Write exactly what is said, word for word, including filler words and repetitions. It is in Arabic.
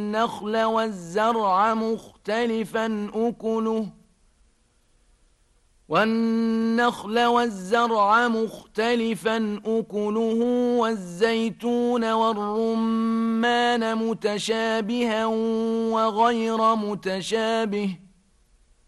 والنخل والزرع مختلفا أكله والنخل والزرع مختلفا أكله والزيتون والرمان متشابها وغير متشابه